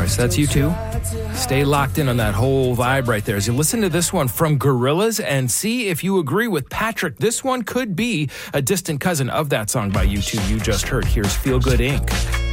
course, that's U2. Stay locked in on that whole vibe right there as you listen to this one from Gorillaz and see if you agree with Patrick. This one could be a distant cousin of that song by U2 you just heard. Here's Feel Good Inc.